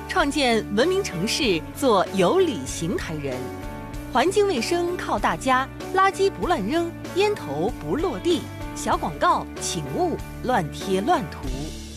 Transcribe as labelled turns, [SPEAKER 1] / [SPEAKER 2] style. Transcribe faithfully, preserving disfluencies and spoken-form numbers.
[SPEAKER 1] 创建文明城市，做有理邢台人。环境卫生靠大家，垃圾不乱扔，烟头不落地。小广告请勿乱贴乱涂。